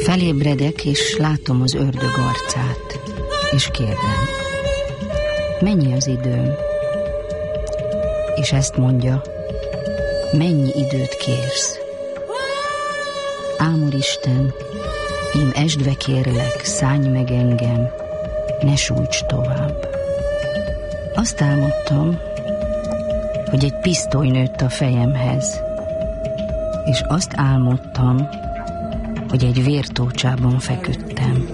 Felébredek, és látom az ördög arcát, és kérdem, mennyi az időm? És ezt mondja, mennyi időt kérsz? Ám Úristen, ím esdve kérlek, szállj meg engem, ne sújts tovább. Azt álmodtam, hogy egy pisztoly nőtt a fejemhez, és azt álmodtam, hogy egy vértócsában feküdtem.